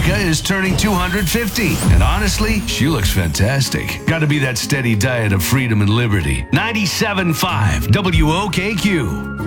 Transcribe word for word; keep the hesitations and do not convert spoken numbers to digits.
Erica is turning two hundred fifty. And honestly, she looks fantastic. Got to be that steady diet of freedom and liberty. ninety-seven point five W O K Q.